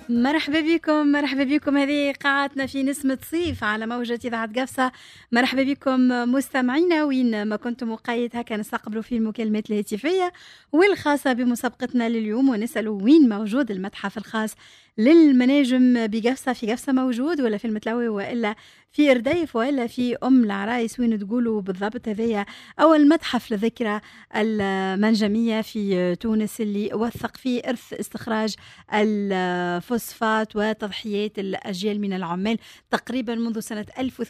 مرحبا بكم مرحبا بكم. هذه قاعتنا في نسمة صيف على موجة إذاعة قفصة. مرحبا بكم مستمعينا وين ما كنتم وقايت هكا نستقبلوا في المكالمات الهاتفية والخاصة بمسابقتنا لليوم، ونسأل وين موجود المتحف الخاص للمناجم بقفصة. في قفصة موجود ولا في المتلوي وإلا في إرديف وإلا في أم العرايس؟ وين تقولوا بالضبط؟ هذايا أول متحف للذكرى المنجمية في تونس اللي وثق فيه إرث استخراج الفوسفات وتضحيات الأجيال من العمال تقريبا منذ سنة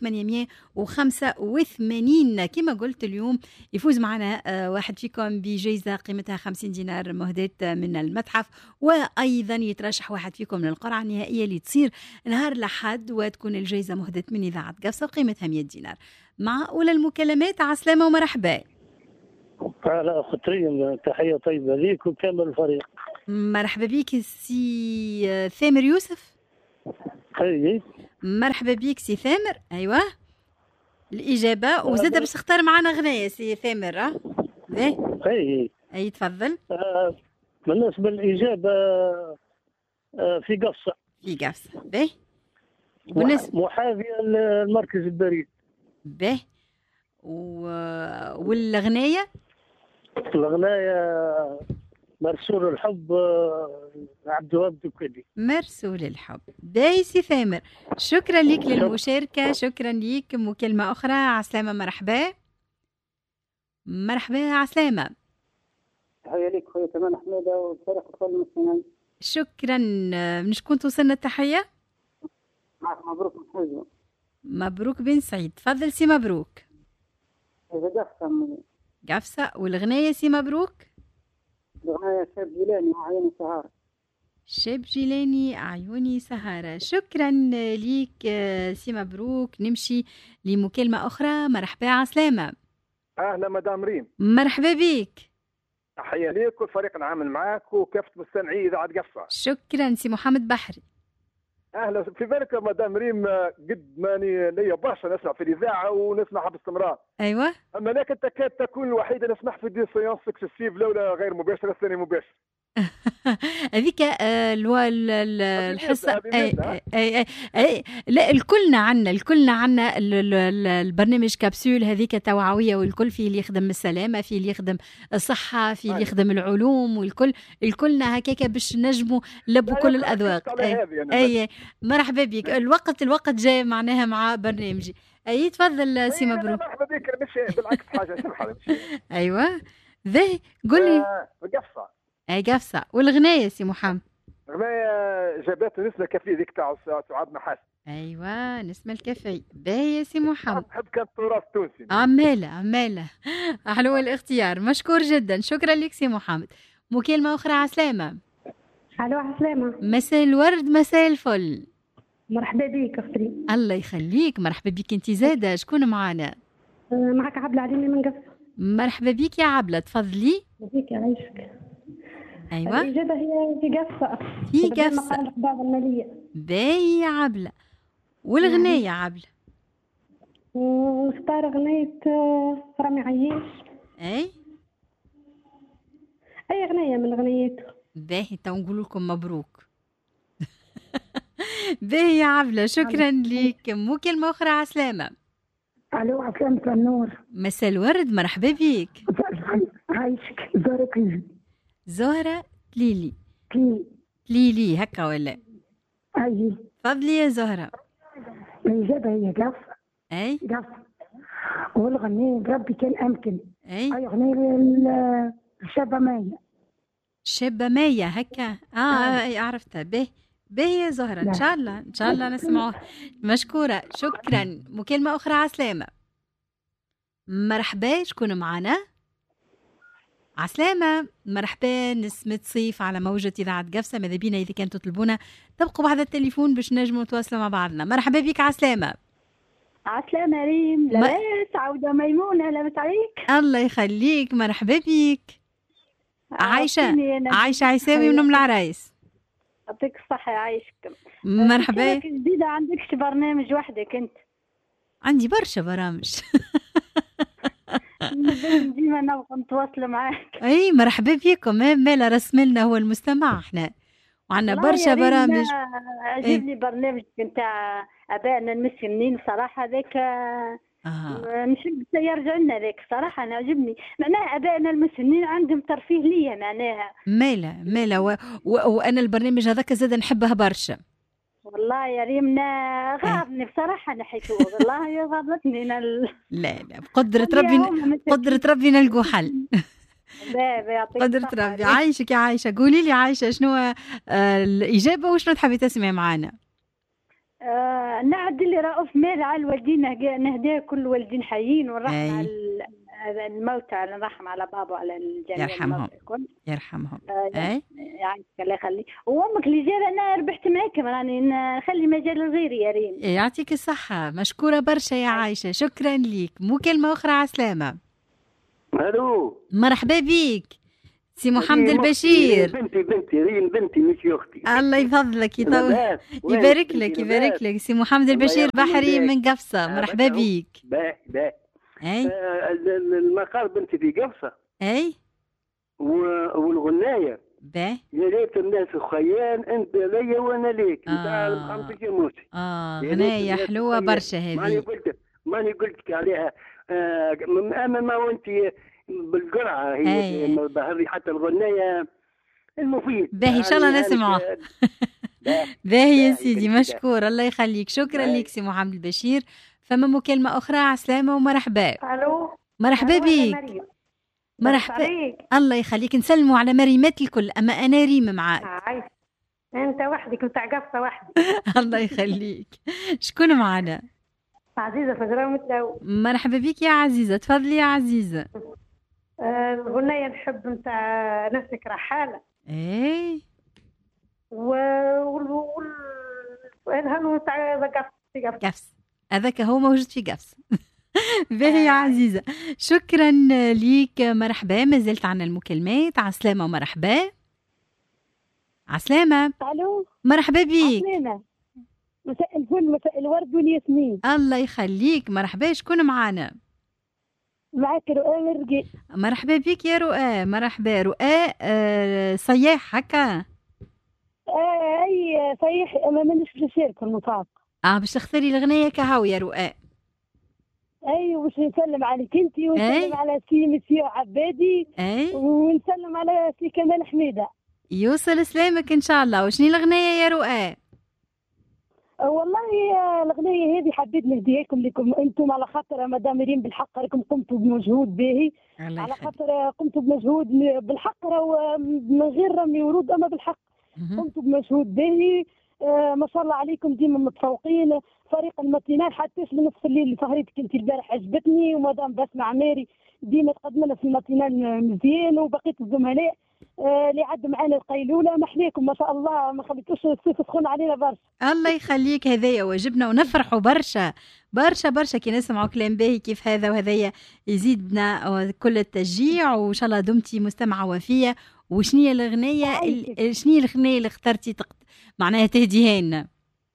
1885. كما قلت اليوم يفوز معنا واحد فيكم بجائزة قيمتها 50 دينار مهداة من المتحف، وأيضا يترشح واحد فيكم للقرعة النهائية اللي تصير نهار الأحد وتكون الجائزة مهداة من إذاعة قفصة وقيمتها 100 دينار. مع أولى المكالمات عسلامة ومرحبا. على خطرين تحية طيبة ليك وكامل الفريق. مرحبا بيك سي ثامر يوسف. اي مرحبا بيك سي ثامر. ايوه الاجابه وزاد باش تختار معنا غنايه سي ثامر. اي تفضل. بالنسبة للإجابة في قفصة. في قفصة باهي. محاذية المركز البريد باهي. والغنايه مرسول الحب عبد الوهاب الدكلي. مرسول الحب باهي سي ثامر. شكرا لك للمشاركة، شكرا لك. مكالمة أخرى عسلامة. مرحبا مرحبا عسلامة. تحية لك خويا كمان حميدة والفريق الكل المستمعين. شكرا. من شكون توصلنا التحية؟ معك مبروك من حزمة. مبروك بن سعيد. تفضل سي مبروك. قفصة والغناية سي مبروك. الغناية شاب جيلاني وعيوني سهارة. شاب جيلاني عيوني سهارة. شكرا ليك سي مبروك. نمشي لمكالمة أخرى. مرحبا عسلامة. أهلا مدام ريم. مرحبا بيك. تحية ليك والفريق العامل معاك وكافة مستمعي إذاعة قفصة. شكرا سي محمد بحري. أهلا في بالك مدام ريم، قد ماني ليا برشا نسمع في الإذاعة ونسمعها باستمرار. أيوة. أما لكن تكاد تكون الوحيدة نسمح في دي سيونس سكسيسيف لولا غير مباشر الثاني مباشر. هذيك الحصة لا الكلنا عنا البرنامج كبسول هذيك توعوية، والكل فيه اللي يخدم السلامة، فيه اللي يخدم الصحة، فيه اللي يخدم العلوم، الكلنا هكاك باش نجموا لبوا كل الأذواق. أي مرحبا بك. الوقت جاي معناها مع برنامجي. أي تفضل سي مبروك. مرحبا بك. مش بالعكس حاجة سمحة. أيوة ذي قولي. قفصة. أي قفصة. والغناية سي محمد. الغناية جابت نسمة كفي ذيك تاع سعاد نحاس. أيوة نسمة الكفي. باهي يا سي محمد. نحب كان التراث التونسي. عمالة حلو الاختيار. مشكور جدا. شكرا لك سي محمد. مكالمة أخرى عسلامة. الو عسلامة. مساء الورد مساء الفل. مرحبا بيك اختي. الله يخليك. مرحبا بيك انت زادة. شكون معانا؟ معك عبلة عليمي من قفصة. مرحبا بيك يا عبلة. تفضلي. بيك يعيشك. أيوة الإجابة هي في قفصة. في قفصة. الأخبار المالية. باهي يا عبلة. والغناية عبلة؟ نختار غنية رامي عياش. أي غنية من غنيته. باهي تو نقول لكم مبروك. باهي يا عبلة. شكرا لك. مكالمة أخرى عسلامة. الو عسلامة النور. مساء الورد. مرحبا بيك. عايشك. زهرة تليلي. زهرة تليلي هكا ولا؟ اي تفضلي يا زهرة. الإجابة هي قفصة. أي قفصة. والغنية ربي كان أمكن. أي غنية الشابة مايا. شابة مايا هكا. أي عرفتها. باهي يا زهرة. إن شاء الله نسمعوها. مشكورة. شكرا. مكالمة أخرى عسلامة. مرحبا. شكون معنا؟ عسلامة. مرحبا. نسمة صيف على موجة إذاعة قفصة. ماذا بينا إذا كنتوا تطلبونا تبقوا بعد التليفون باش نجموا نتواصلوا مع بعضنا. مرحبا بك عسلامة. عسلامة ريم. لاباس عودة ميمونة. لاباس عليك. الله يخليك. مرحبا بك. عايشة عيساوي من أم العرايس. يعطيك الصحة. يعيشك. مرحبا. جديدة عندكش برنامج وحدك أنت؟ عندي برشا برامج. ديما نبغى نتواصل معاك. اي مرحبا بكم. مالا رسملنا هو المستمع احنا وعندنا برشا برامج. عجبني برنامج نتاع ابائنا المسنين صراحه هذاك. نحب يرجع لنا ذاك صراحه. انا عجبني معناها ابائنا المسنين عندهم ترفيه ليا معناها مالا وانا البرنامج هذاك زاد نحبها برشا والله يا ريمنا. غاضني بصراحه نحيته والله غاضتني لا قدرة ربي نلقوا حل. قدرة ربي. عايشك يا عايشه. قولي لي عايشه شنو الاجابه وشنو تحبي تسمعي معنا؟ نعدل لي رؤوف مال على الوالدين نهديه كل والدين حيين ونرحم على الموتى نرحم على بابا وعلى الجميع يرحمهم يرحمهم. يعيشك الله يخليك. وامك اللي جايه انا ربحت معاكم راني نخلي مجال لغيري يا ريم. يعطيك الصحه. مشكوره برشا يا عايشه. شكرا ليك. مكالمه اخرى. عسلامه. الو مرحبا بيك سي محمد البشير. بنتي ريم بنتي مش اختي. الله يفضلك يبارك لك سي محمد البشير بحري من قفصه. مرحبا بيك. اي المقال بنتي في قفصه. اي والغنايه باهي يا ريت الناس خيان انت ليا وانا ليك نتاع خمسة جاموسي. غنايه حلوه برشا هذه. ماني قلت عليها. اما ما وانت بالقرعه هي بهذه حتى الغنايه المفيد. باهي ان شاء الله نسمعه. باهي يا سيدي. مشكور. الله يخليك. شكرا لك سي محمد البشير. فما مكالمه اخرى. عسلامه ومرحبا. الو مرحبا بيك. مرحبا. الله يخليك. نسلموا على مريمات الكل. اما انا ريم معاك. انت وحدك نتاع قفصه وحدك. الله يخليك. شكون معنا؟ عزيزه فجرام متلو. مرحبا بيك يا عزيزه. تفضلي يا عزيزه. الغنية نحب نتاع نفسك رحالة. ايه والهنو نتاع قفص. هذاك هو موجود في قفص. باهي يا عزيزة. شكرا ليك. مرحبا. ما زلت عنا المكالمات. عسلامة ومرحبا. عسلامة. الو مرحبا بيك. عسلامة. مساء الفل مساء الورد والياسمين. الله يخليك. مرحبا. شكون معانا؟ معك رؤى مرقي. مرحبا بك يا رؤى. مرحبا رؤى. صياح هكا. اي صياح. انا مانيش نشارك في المسابقه. باش تختاري الاغنيه كهو يا رؤى. اي وش نسلم عليك انت ونسلم على سي مسيو عبادي. ونسلم على سي كمال حميده. يوصل سلامك ان شاء الله. وشني الاغنيه يا رؤى؟ والله الأغنية هذه حبيت نهديها لكم أنتم على خاطر مدام ريم بالحق راكم قمتوا بمجهود باهي. على خاطر قمتوا بمجهود بالحق من غير رمي ورود أما بالحق قمتوا بمجهود باهي. ما شاء الله عليكم ديما متفوقين. فريق الماتينال حتى في نصف الليل سهرتك انت البارح عجبتني. ومدام بسمة عماري ديما تقدم لنا في الماتينال مزيان. وبقيت الزملاء اللي عدوا معنا القيلوله محليكم ما شاء الله. ما خليتوش الصيف سخون علينا برشا. الله يخليك. هذايا واجبنا ونفرحوا برشا برشا برشا كي نسمعوا كلام باهي كيف هذا. وهذايا يزيدنا كل التشجيع. وان شاء الله دمتي مستمعه وفيه. وشنية الاغنيه اللي اخترتي معناها تهديها لنا؟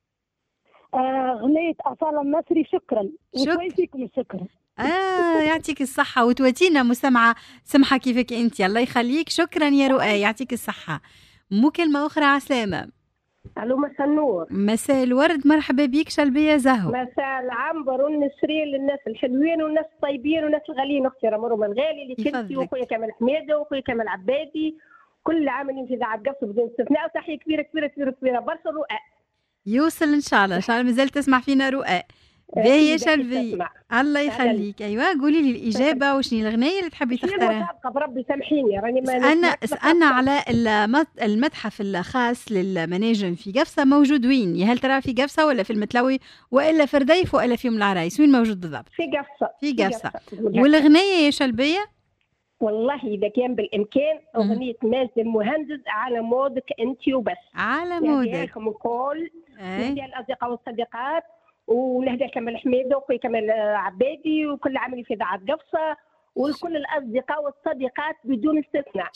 اغنيه اصاله النصري. شكرا. وكويسكم الشكر. يعطيك الصحة. وتواتينا مستمعة سمحة كيفك انت. الله يخليك. شكرا يا رؤى. يعطيك الصحة. مكالمة أخرى. عسلامة. الو مساء النور. مساء الورد. مرحبا بيك شلبية زهو. مساء العنبر والنسرين للناس الحلوين والناس الطيبين والناس الغاليين. اختي رمرو من غالي اللي كنتي واخويا كمال حميده واخويا كمال عبادي كل عاملين في اذاعه قصر بدون استثناء. وتحيه كبيره كبيره كبيره كبيره برشا رؤى. يوصل ان شاء الله. ان شاء الله مازال تسمع فينا رؤى. باهي شلبي. الله يخليك. ايوه قولي لي الاجابه وشني الاغنيه اللي تحبي تختارها؟ بربي سامحيني راني انا على المتحف الخاص للمناجم في قفصه موجود وين؟ يا هل ترى في قفصه ولا في المتلوي والا في رديف والا في ام العرايس؟ وين موجود بالضبط؟ في قفصه. في قفصه. والاغنيه يا شلبيه؟ والله اذا كان بالامكان اغنيه ماجد المهندس على مودك انت وبس. على مودك. لكم الكل نهديها الاصدقاء والصديقات ونهديها كمال حميده واخويا كمال عبادي وكل عاملين في اذاعه قفصه وكل الاصدقاء والصديقات بدون استثناء.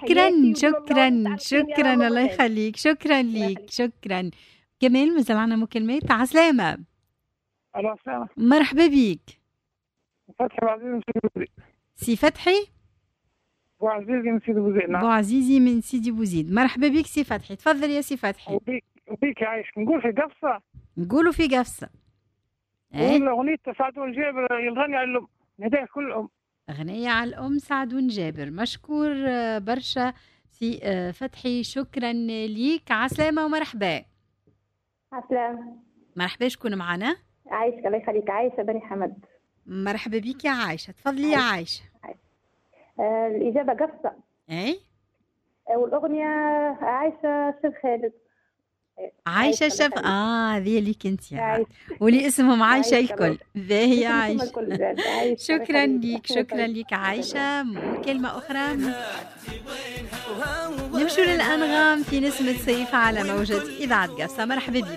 شكرا الله يخليك. شكرا ليك. شكرا. كمال مازال عندنا مكالمات. عسلامة. السلام. مرحبا بيك. فتحي العزيز. سي فتحي. بوعزيزي من سيدي بوزيد. نعم. بوعزيزي من سيدي بوزيد. مرحبا بك سي فتحي، تفضل يا سي فتحي. وبيك عايش. نقول في قفصة. نقولوا في قفصة. نقول أغنية سعد ونجابر ينغني على الأم، نداء كل أم. أغنية على الأم سعد ونجابر. مشكور برشا سي فتحي، شكرا ليك. عسلامة ومرحبا. عسلامة. مرحبا، شكون معنا؟ عايشة الله يخليك. عايشة بني حمد. مرحبا بك يا عايشة، تفضلي يا عايشة. الإجابة قصة. أي؟ والأغنية عايشة شيخ خالد. عايشة شف هذه اللي كنت يعني، واللي اسمهم عايشة الكل. باهي عايشة. شكرا ليك، شكرا ليك عايشة. كلمة أخرى نمشوا للأنغام في نسمة صيف على موجة إذاعة قفصة. مرحبا بك.